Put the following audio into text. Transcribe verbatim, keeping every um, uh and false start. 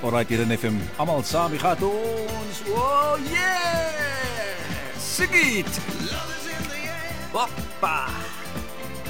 Alright, hier in F M. Almal saam, wie gaat ons? Oh yeah! Sing it! Hoppa!